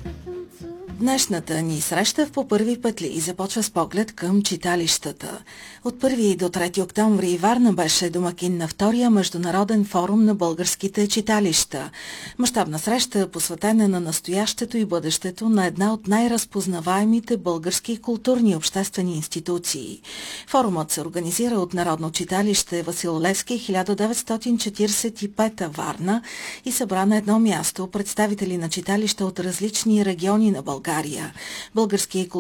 Днешната ни среща по първи петли започва с поглед към читалищата. От 1 до 3 октомври Варна беше домакин на втория международен форум на българските читалища. Мащабна среща, посветена на настоящето и бъдещето на една от най-разпознаваемите български културни и обществени институции. Форумът се организира от Народно читалище Васил Левски 1945 Варна и събра на едно място представители на читалища от различни региони на България. Българският